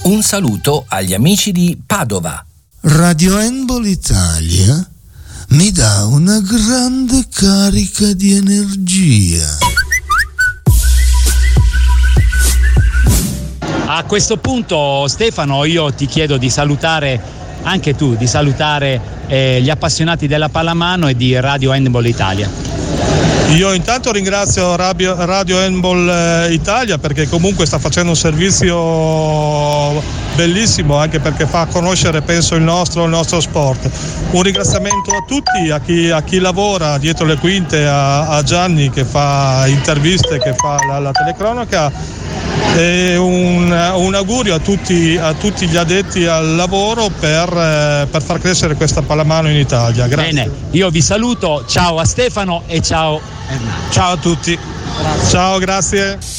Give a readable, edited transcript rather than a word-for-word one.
Un saluto agli amici di Padova. Radio Handball Italia mi dà una grande carica di energia. A questo punto, Stefano, io ti chiedo di salutare anche tu, di salutare gli appassionati della pallamano e di Radio Handball Italia. Io intanto ringrazio Radio Handball Italia perché comunque sta facendo un servizio bellissimo, anche perché fa conoscere, penso, il nostro sport. Un ringraziamento a tutti, a chi lavora dietro le quinte, a Gianni che fa interviste, che fa la telecronaca, e un augurio a tutti gli addetti al lavoro per far crescere questa pallamano in Italia. Grazie. Bene, io vi saluto, ciao a Stefano e ciao. Ciao a tutti. Grazie. Ciao, grazie.